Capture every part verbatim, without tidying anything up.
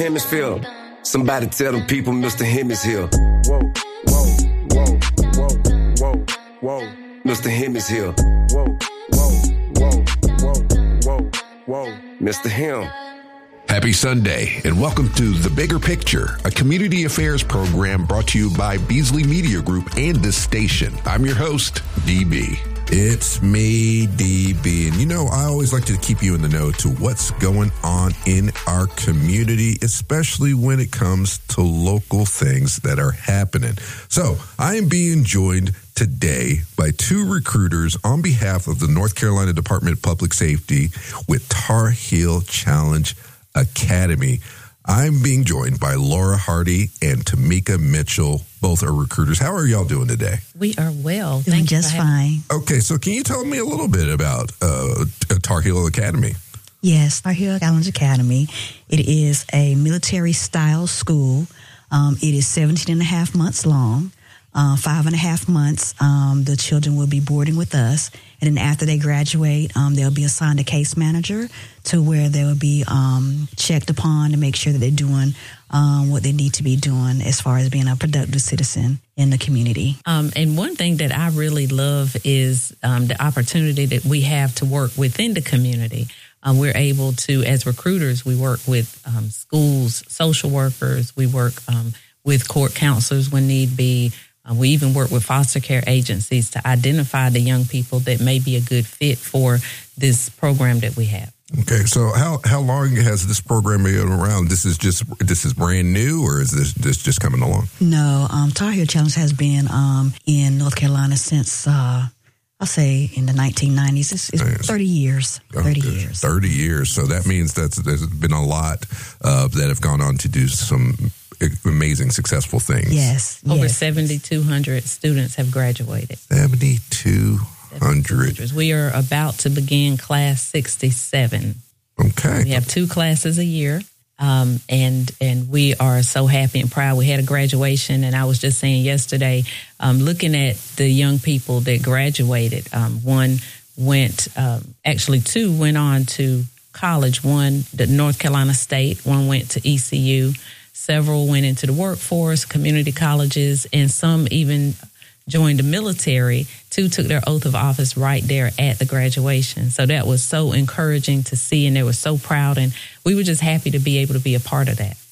Hemisphere. Somebody tell them people Mister Hem is here. Whoa, whoa, whoa, whoa, whoa, whoa. Mister Hem is here. Whoa, whoa, whoa, whoa, whoa, whoa. Mister Hem. Happy Sunday, and welcome to The Bigger Picture, a community affairs program brought to you by Beasley Media Group and this station. I'm your host, D B. It's me, D B. And you know, I always like to keep you in the know to what's going on in our community, especially when it comes to local things that are happening. So I am being joined today by two recruiters on behalf of the North Carolina Department of Public Safety with Tar Heel Challenge Academy. I'm being joined by Laura Hardy and Tamika Mitchell. Both are recruiters. How are y'all doing today? We are well. Doing just fine. Okay, so can you tell me a little bit about uh, Tar Heel Academy? Yes, Tar Heel Challenge Academy. It is a military-style school. Um, it is seventeen and a half months long. Uh, five and a half months, um, the children will be boarding with us. And then after they graduate, um, they'll be assigned a case manager to where they will be um, checked upon to make sure that they're doing um, what they need to be doing as far as being a productive citizen in the community. Um, and one thing that I really love is um, the opportunity that we have to work within the community. Um, we're able to, as recruiters, we work with um, schools, social workers, we work um, with court counselors when need be. Uh, we even work with foster care agencies to identify the young people that may be a good fit for this program that we have. Okay, so how how long has this program been around? This is just this is brand new, or is this this just coming along? No, um, Tar Heel Challenge has been um, in North Carolina since uh, I'll say in the nineteen nineties. It's, it's nice. thirty years. Thirty okay. years. Thirty years. So that means that there's been a lot uh, that have gone on to do some amazing, successful things. Yes. Over yes. seventy-two hundred students have graduated. seventy-two hundred. We are about to begin class sixty-seven. Okay. We have two classes a year, um, and and we are so happy and proud. We had a graduation, and I was just saying yesterday, um, looking at the young people that graduated, um, one went, um, actually two went on to college. One, the North Carolina State, one went to E C U. Several went into the workforce, community colleges, and some even joined the military. Two took their oath of office right there at the graduation. So that was so encouraging to see, and they were so proud, and we were just happy to be able to be a part of that.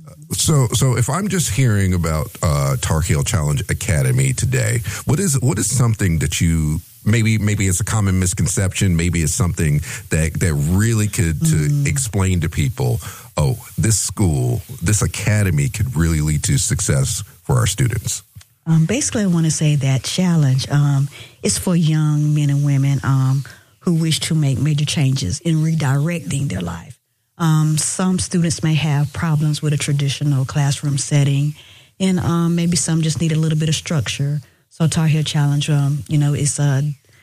So, so if I'm just hearing about uh, Tar Heel Challenge Academy today, what is what is something that you maybe maybe it's a common misconception, maybe it's something that that really could to mm. explain to people, oh, this school, this academy could really lead to success for our students? Um, basically, I want to say that challenge um, is for young men and women um, who wish to make major changes in redirecting their life. Um, some students may have problems with a traditional classroom setting, and um, maybe some just need a little bit of structure. So Tar Heel Challenge, um, you know, is uh,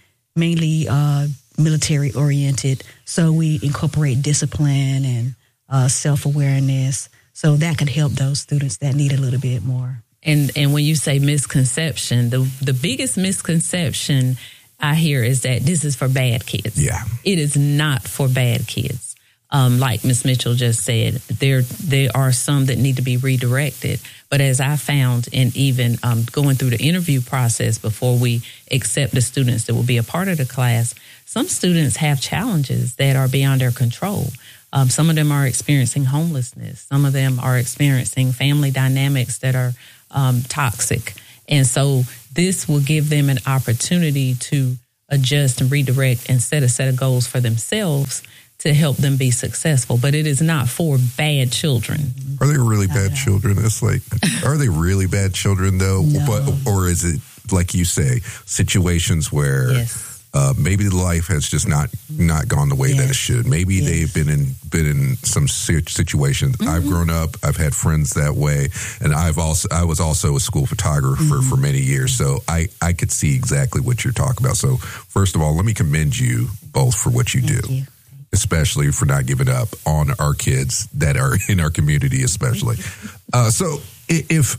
mainly uh, military-oriented, so we incorporate discipline and uh, self-awareness, so that could help those students that need a little bit more. And and when you say misconception, the the biggest misconception I hear is that this is for bad kids. Yeah. It is not for bad kids. Um, like Miz Mitchell just said, there there are some that need to be redirected. But as I found in even um, going through the interview process before we accept the students that will be a part of the class, some students have challenges that are beyond their control. Um, some of them are experiencing homelessness. Some of them are experiencing family dynamics that are um, toxic. And so this will give them an opportunity to adjust and redirect and set a set of goals for themselves to help them be successful. But it is not for bad children. Are they really bad children? It's like, are they really bad children though? No. But, or is it, like you say, situations where Yes. uh, maybe life has just not not gone the way Yes. that it should? Maybe Yes. they've been in been in some situations. Mm-hmm. I've grown up. I've had friends that way, and I've also I was also a school photographer mm-hmm. for many years, so I I could see exactly what you're talking about. So first of all, let me commend you both for what you Thank do. you. Especially for not giving up on our kids that are in our community, especially. Uh, so, if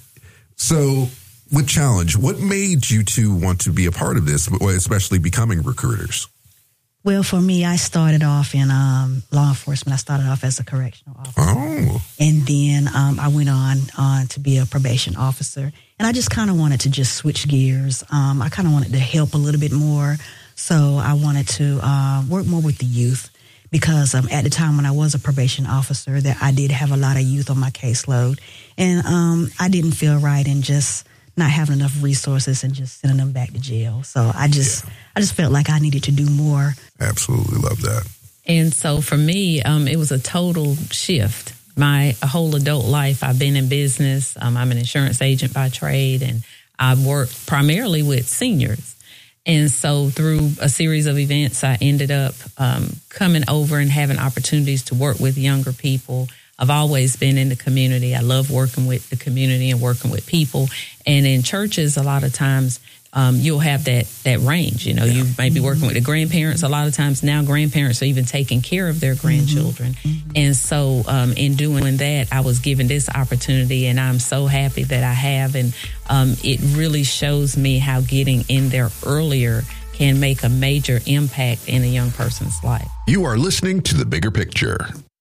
so, with Challenge, what made you two want to be a part of this, especially becoming recruiters? Well, for me, I started off in um, law enforcement. I started off as a correctional officer. Oh. And then um, I went on, on to be a probation officer. And I just kind of wanted to just switch gears. Um, I kind of wanted to help a little bit more. So I wanted to uh, work more with the youth because um, at the time when I was a probation officer, that I did have a lot of youth on my caseload. And um, I didn't feel right in just not having enough resources and just sending them back to jail. So I just, yeah. I just felt like I needed to do more. Absolutely love that. And so for me, um, it was a total shift. My whole adult life, I've been in business. Um, I'm an insurance agent by trade, and I work primarily with seniors. And so through a series of events, I ended up um, coming over and having opportunities to work with younger people. I've always been in the community. I love working with the community and working with people. And in churches, a lot of times, um, you'll have that that range. You know, yeah. you may be working with the grandparents. A lot of times now grandparents are even taking care of their grandchildren. Mm-hmm. And so um, in doing that, I was given this opportunity, and I'm so happy that I have. And um, it really shows me how getting in there earlier can make a major impact in a young person's life. You are listening to The Bigger Picture.